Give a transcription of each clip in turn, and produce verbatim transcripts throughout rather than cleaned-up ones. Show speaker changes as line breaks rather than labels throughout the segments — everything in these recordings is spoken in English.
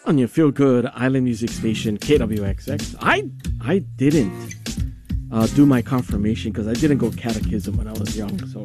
on your feel good island music station K W X X. I I didn't uh, do my confirmation because I didn't go catechism when I was young, so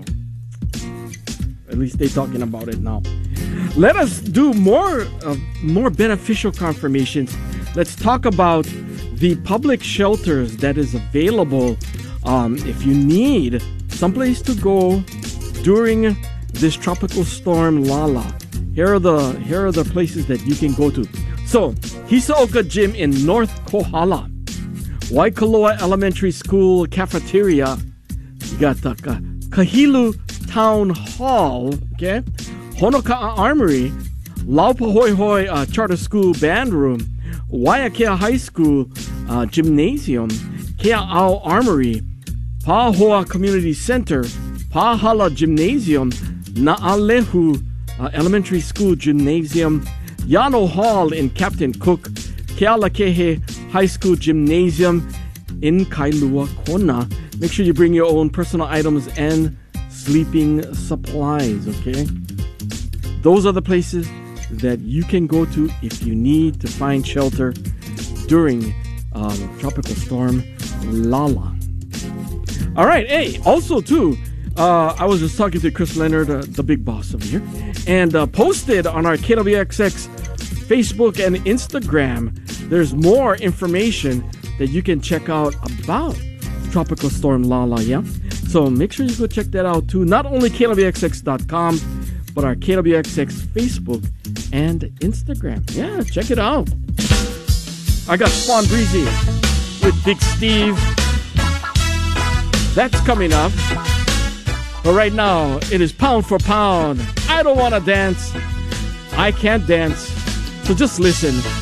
at least they're talking about it now. Let us do more uh, more beneficial confirmations. Let's talk about the public shelters that is available um, if you need someplace to go during this tropical storm Lala. Here are the here are the places that you can go to. So, Hisaoka Gym in North Kohala, Waikoloa Elementary School cafeteria. You got the uh, Kahilu Town Hall, okay? Honoka'a Armory, Laupahoehoe uh, Charter School Band Room, Waiakea High School uh, Gymnasium, Kea'au Armory, Pahoa Community Center, Pahala Gymnasium, Na'alehu uh, Elementary School Gymnasium, Yano Hall in Captain Cook, Kealakehe High School Gymnasium in Kailua Kona. Make sure you bring your own personal items and sleeping supplies, okay? Those are the places that you can go to if you need to find shelter during um, Tropical Storm Lala. All right, hey, also too, uh, I was just talking to Chris Leonard, uh, the big boss over here, and uh, posted on our K W X X Facebook and Instagram, there's more information that you can check out about Tropical Storm Lala, yeah? So make sure you go check that out too. Not only K W X X dot com, but our K W X X Facebook and Instagram. Yeah, check it out. I got Swan Breezy with Big Steve. That's coming up. But right now, it is pound for pound. I don't want to dance. I can't dance. So just listen